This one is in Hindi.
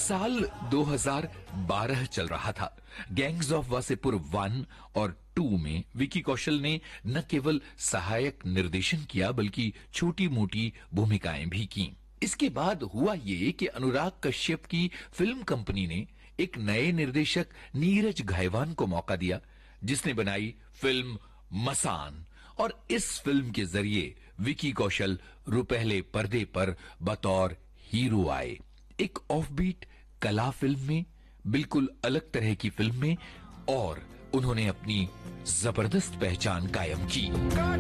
साल 2012 चल रहा था। गैंग्स ऑफ वासेपुर 1 और 2 में विकी कौशल ने न केवल सहायक निर्देशन किया बल्कि छोटी मोटी भूमिकाएं भी की। इसके बाद हुआ ये कि अनुराग कश्यप की फिल्म कंपनी ने एक नए निर्देशक नीरज घायवान को मौका दिया, जिसने बनाई फिल्म मसान। और इस फिल्म के जरिए विकी कौशल रुपहले पर्दे पर बतौर हीरो आए। एक ऑफबीट कला फिल्म में, बिल्कुल अलग तरह की फिल्म में, और उन्होंने अपनी जबरदस्त पहचान कायम की।